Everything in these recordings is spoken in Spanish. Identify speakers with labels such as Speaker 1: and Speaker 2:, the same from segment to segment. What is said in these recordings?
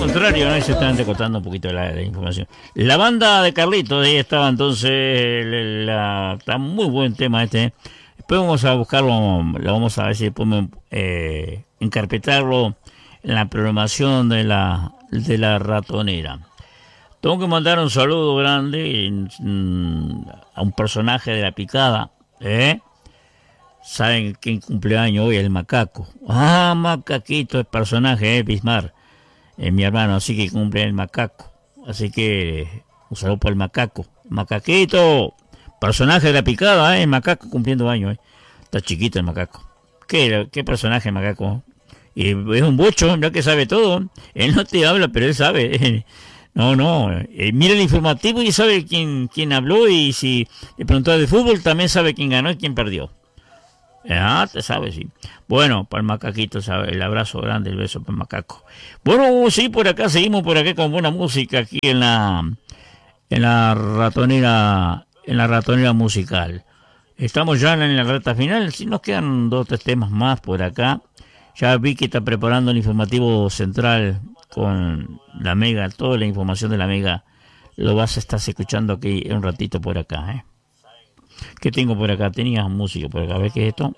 Speaker 1: contrario, ¿no? Y se están recortando un poquito la información. La banda de Carlitos, ahí estaba entonces, está muy buen tema este. Después vamos a buscarlo, lo vamos a ver si podemos encarpetarlo en la programación de la ratonera. Tengo que mandar un saludo grande a un personaje de La Picada, ¿Saben quién cumpleaños hoy? El Macaco. Ah, Macaquito, el personaje, Bismar, mi hermano, así que cumple el Macaco. Así que un saludo para el Macaco. Macaquito, personaje de La Picada, el Macaco cumpliendo años. Está chiquito el Macaco. ¿Qué personaje el Macaco? Y es un bocho, ya que sabe todo. Él no te habla, pero él sabe. No, mira el informativo y sabe quién habló, y si le preguntó de fútbol también sabe quién ganó y quién perdió. Ah, te sabes, sí. Bueno, para el Macaquito, ¿sabe? El abrazo grande, el beso para el Macaco. Bueno, sí, por acá, seguimos por acá con buena música aquí en la ratonera musical. Estamos ya en la recta final, si nos quedan 2 o 3 temas más por acá. Ya vi que está preparando el informativo central con la Mega, toda la información de la Mega. Lo vas a estar escuchando aquí un ratito por acá, ¿Qué tengo por acá? Tenía música por acá. A ver qué es esto.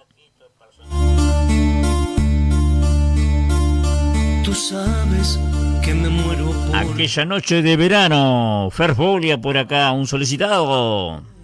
Speaker 2: Tú sabes que me muero por...
Speaker 1: Aquella noche de verano. Fer Foglia por acá, un solicitado.